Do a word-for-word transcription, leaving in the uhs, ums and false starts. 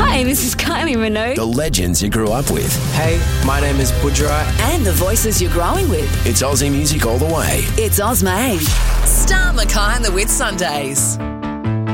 Hi, this is Kylie Minogue. The legends you grew up with. Hey, my name is Budra. And the voices you're growing with. It's Aussie music all the way. It's Oz May. Star Mackay and the Whit Sundays.